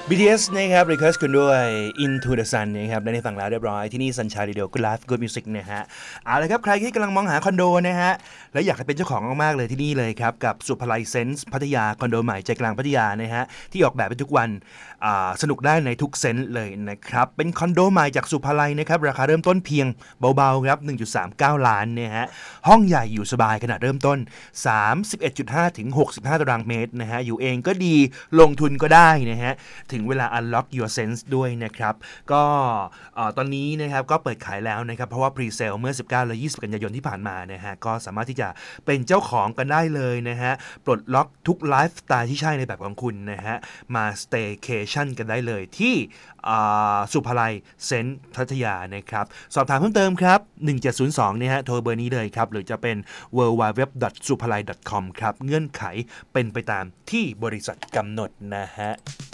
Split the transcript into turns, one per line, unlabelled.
BTS นะครับ request คุณด้วย Into the Sun นะครับได้ฟังแล้วเรียบร้อยที่นี่ Sunshine Radio Good Life Good Music นะฮะเอาละครับใครที่กำลังมองหาคอนโดนะฮะและอยากให้เป็นเจ้าของมากๆเลยที่นี่เลยครับกับสุภไลเซนส์พัทยาคอนโดใหม่ใจกลางพัทยานะฮะที่ออกแบบเป็นทุกวันสนุกได้ในทุกเซนส์เลยนะครับเป็นคอนโดใหม่จากสุภไลนะครับราคาเริ่มต้นเพียงเบาๆครับ 1.39 ล้านเนี่ยฮะห้องใหญ่อยู่สบายขนาดเริ่มต้น 31.5 ถึง 65 ตารางเมตรนะฮะอยู่เองก็ดีลงทุนก็ได้นะฮะถึงเวลา unlock your sense ด้วยนะครับก็ตอนนี้นะครับก็เปิดขายแล้วนะครับเพราะว่า pre-sale เมื่อ19และ20กันยายนที่ผ่านมานะฮะก็สามารถที่จะเป็นเจ้าของกันได้เลยนะฮะปลดล็อกทุกไลฟ์สไตล์ที่ใช่ในแบบของคุณนะฮะมา staycation กันได้เลยที่สุภาลัยเซนต์พัทยานะครับสอบถามเพิ่มเติมครับ1702เนี่ยฮะโทรเบอร์นี้เลยครับหรือจะเป็น www.suphalai.com ครับเงื่อนไขเป็นไปตามที่บริษัทกำหนดนะฮะ